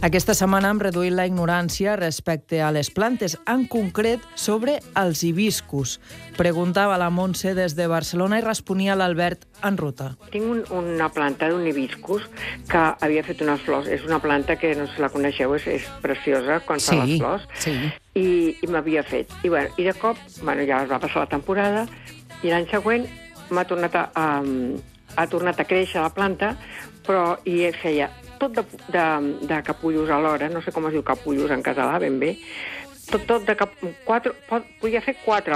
Aquesta setmana hem reduït la ignorància respecte a les plantes, en concret sobre els hibiscus. Preguntava la Montse des de Barcelona i responia l'Albert en ruta. Tinc una planta d'un hibiscus que havia fet unes flors. És una planta que, no sé si la coneixeu, és preciosa quan fa les flors. Sí. I m'havia fet. I de cop, ja es va passar la temporada, i l'any següent ha tornat a créixer la planta, però hi feia tot de capullos alhora, no sé com es diu capullos en català, ben bé, tot de podia fer 4